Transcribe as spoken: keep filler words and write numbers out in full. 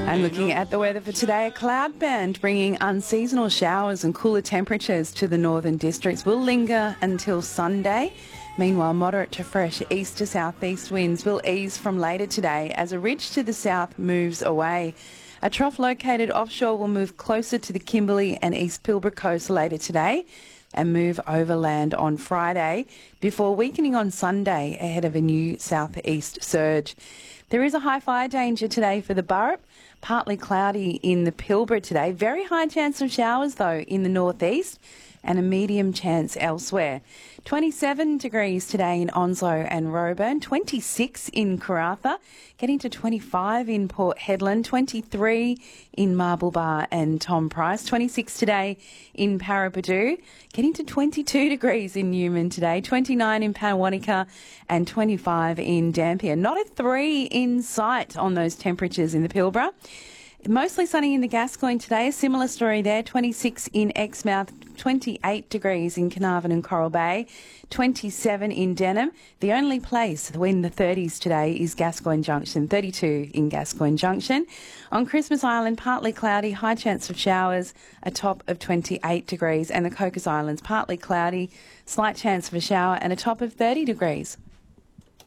And looking at the weather for today, a cloud band bringing unseasonal showers and cooler temperatures to the northern districts will linger until Sunday. Meanwhile, moderate to fresh east to southeast winds will ease from later today as a ridge to the south moves away. A trough located offshore will move closer to the Kimberley and East Pilbara coast later today and move overland on Friday before weakening on Sunday ahead of a new southeast surge. There is a high fire danger today for the Burrup. Partly cloudy in the Pilbara today. Very high chance of showers, though, in the northeast and a medium chance elsewhere. twenty-seven degrees today in Onslow and Roebourne, twenty-six in Karratha, getting to twenty-five in Port Hedland, twenty-three in Marble Bar and Tom Price, twenty-six today in Paraburdoo, getting to twenty-two degrees in Newman today, twenty-nine in Pannawonica and twenty-five in Dampier. Not a three in sight on those temperatures in the Pilbara. Mostly sunny in the Gascoyne today. A similar story there. twenty-six in Exmouth, twenty-eight degrees in Carnarvon and Coral Bay, twenty-seven in Denham. The only place in the thirties today is Gascoyne Junction, thirty-two in Gascoyne Junction. On Christmas Island, partly cloudy, high chance of showers, a top of twenty-eight degrees. And the Cocos Islands, partly cloudy, slight chance of a shower and a top of thirty degrees.